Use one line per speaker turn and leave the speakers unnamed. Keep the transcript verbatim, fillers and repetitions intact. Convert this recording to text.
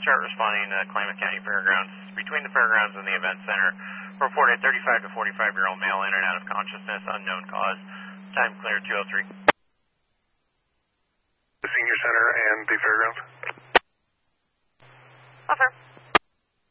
start responding to Klamath County Fairgrounds. Between the fairgrounds and the event center, reported thirty-five to forty-five-year-old male in and out of consciousness, unknown cause. Time clear, two oh three.
The senior center and the fairgrounds?
Offer.